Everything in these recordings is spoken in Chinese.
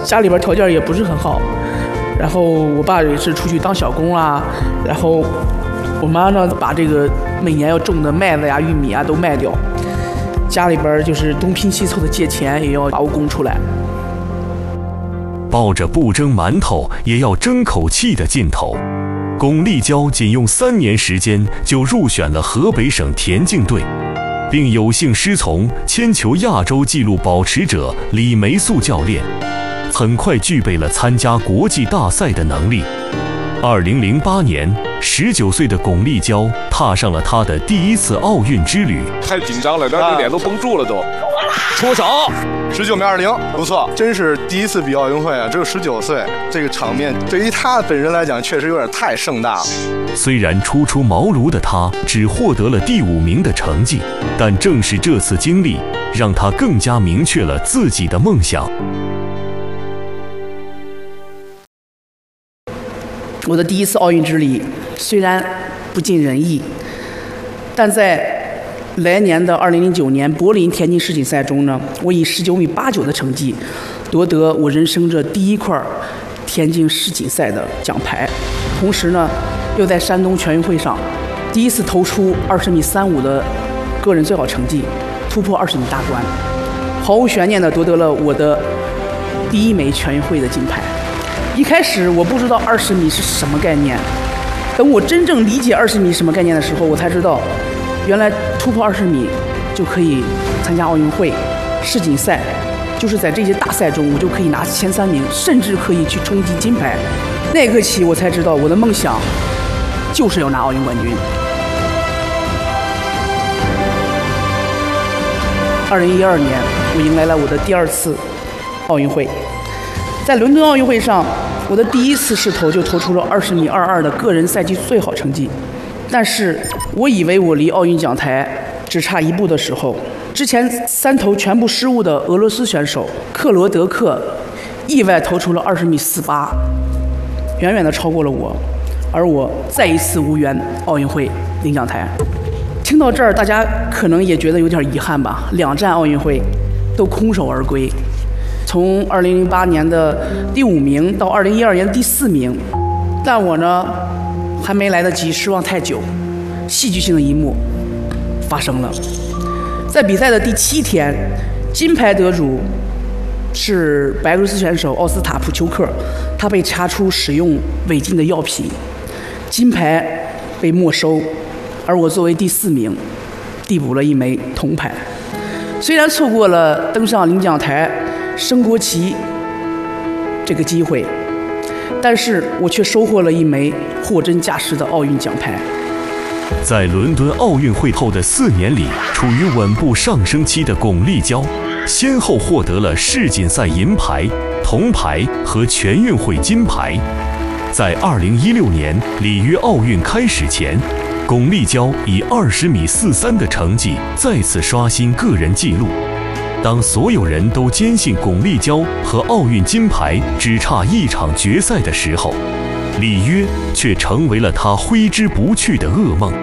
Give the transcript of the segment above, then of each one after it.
家里边条件也不是很好，然后我爸也是出去当小工啦，然后我妈呢把这个每年要种的麦子呀、玉米啊都卖掉，家里边就是东拼西凑的借钱，也要把我供出来。 抱着不蒸馒头也要争口气的劲头，巩立姣仅用3年时间就入选了河北省田径队，并有幸师从铅球亚洲纪录保持者李梅素教练，很快具备了参加国际大赛的能力。2008年，19岁的巩立姣踏上了她的第一次奥运之旅。 太紧张了，这脸都绷住了都。出手 ，19米20，不错，真是第一次比奥运会啊！只有19岁，这个场面对于他本人来讲，确实有点太盛大了。 虽然初出茅庐的他只获得了第5名的成绩，但正是这次经历，让他更加明确了自己的梦想。 我的第一次奥运之旅虽然不尽人意，但在来年的2009年柏林田径世锦赛中呢，我以19米89的成绩夺得我人生这第1块田径世锦赛的奖牌，同时呢，又在山东全运会上第一次投出20米35的个人最好成绩，突破20米大关，毫无悬念地夺得了我的第1枚全运会的金牌。一开始我不知道20米是什么概念，等我真正理解20米什么概念的时候，我才知道，原来突破20米就可以参加奥运会、世锦赛，就是在这些大赛中，我就可以拿前3名，甚至可以去冲击金牌。那一刻起，我才知道我的梦想就是要拿奥运冠军。2012年，我迎来了我的第2次奥运会。在伦敦奥运会上，我的第1次试投就投出了20米22的个人赛季最好成绩。但是我以为我离奥运讲台只差1步的时候，之前3投全部失误的俄罗斯选手克罗德克意外投出了20米48，远远地超过了我，而我再一次无缘奥运会领奖台。听到这儿，大家可能也觉得有点遗憾吧，2站奥运会都空手而归。从2008年的第5名到2012年的第4名，但我呢还没来得及失望太久，戏剧性的一幕发生了。在比赛的第7天，金牌得主是白俄罗斯选手奥斯塔普丘克，他被查出使用违禁的药品，金牌被没收，而我作为第4名，递补了1枚铜牌。虽然错过了登上领奖台升国旗这个机会，但是我却收获了1枚货真价实的奥运奖牌。 在伦敦奥运会后的4年里，处于稳步上升期的巩立姣，先后获得了世锦赛银牌、铜牌和全运会金牌。在2016年里约奥运开始前，巩立姣以20米43的成绩再次刷新个人纪录。当所有人都坚信巩立姣和奥运金牌只差1场决赛的时候，里约却成为了他挥之不去的噩梦。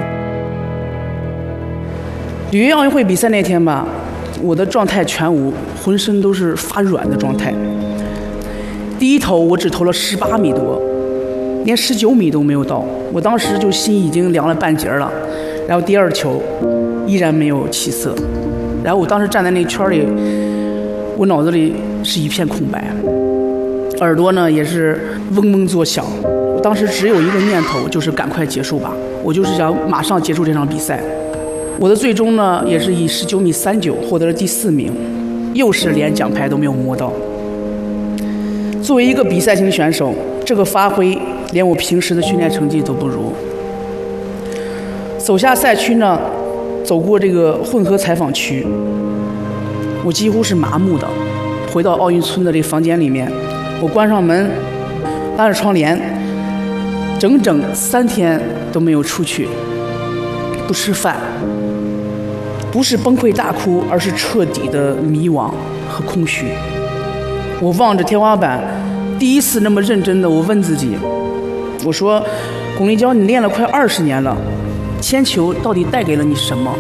里约奥运会比赛那天吧，我的状态全无，浑身都是发软的状态。第1投我只投了18米多，连19米都没有到，我当时就心已经凉了半截了。然后第2球依然没有起色，然后我当时站在那圈里，我脑子里是一片空白，耳朵呢也是嗡嗡作响。我当时只有一个念头，就是赶快结束吧，我就是想马上结束这场比赛。我的最终呢也是以19米39获得了第4名，又是连奖牌都没有摸到。作为一个比赛型选手，这个发挥连我平时的训练成绩都不如。走下赛区呢，走过这个混合采访区，我几乎是麻木的。回到奥运村的这房间里面，我关上门，拉着窗帘，整整3天都没有出去，不吃饭，不是崩溃大哭，而是彻底的迷惘和空虚。我望着天花板，第一次那么认真的我问自己，我说巩立姣，你练了快20年了，铅球到底带给了你什么？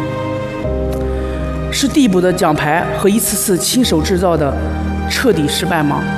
是递补的奖牌和一次次亲手制造的彻底失败吗？